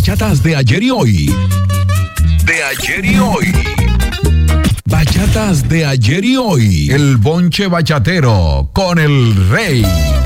bachatas de ayer y hoy. De ayer y hoy. Bachatas de ayer y hoy. El bonche bachatero con el Rey.